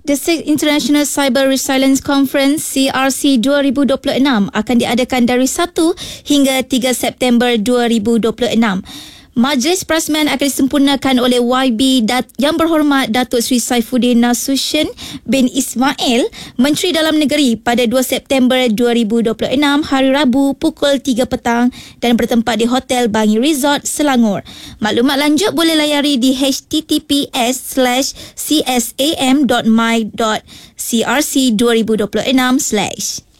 The Sixth International Cyber Resilience Conference CRC 2026 akan diadakan dari 1 hingga 3 September 2026. Majlis Perasmian akan disempurnakan oleh YB Yang Berhormat Datuk Seri Saifuddin Nasution bin Ismail, Menteri Dalam Negeri, pada 2 September 2026 hari Rabu pukul 3 petang dan bertempat di Hotel Bangi Resort, Selangor. Maklumat lanjut boleh layari di https:/csam.my.crc2026/